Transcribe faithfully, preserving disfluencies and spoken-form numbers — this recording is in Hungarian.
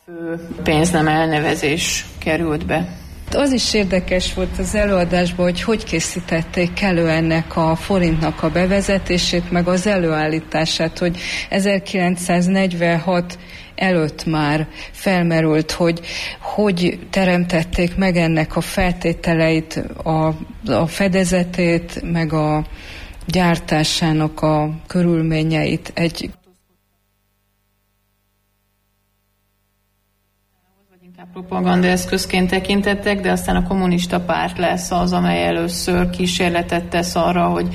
Fő pénznem elnevezés került be. Az is érdekes volt az előadásban, hogy hogy készítették elő ennek a forintnak a bevezetését, meg az előállítását, hogy ezerkilencszáznegyvenhat előtt már felmerült, hogy hogy teremtették meg ennek a feltételeit, a, a fedezetét, meg a gyártásának a körülményeit egy propagandaeszközként tekintettek, de aztán a kommunista párt lesz az, amely először kísérletet tesz arra, hogy